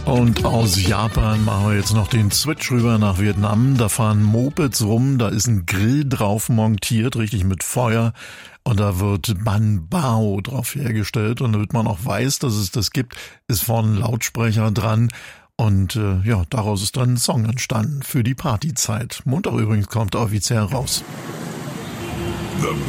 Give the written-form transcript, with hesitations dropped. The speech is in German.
Und aus Japan machen wir jetzt noch den Switch rüber nach Vietnam. Da fahren Mopeds rum, da ist ein Grill drauf montiert, richtig mit Feuer. Und da wird Ban Bao drauf hergestellt. Und damit man auch weiß, dass es das gibt, ist vorne ein Lautsprecher dran. Und daraus ist dann ein Song entstanden für die Partyzeit. Montag übrigens kommt offiziell raus.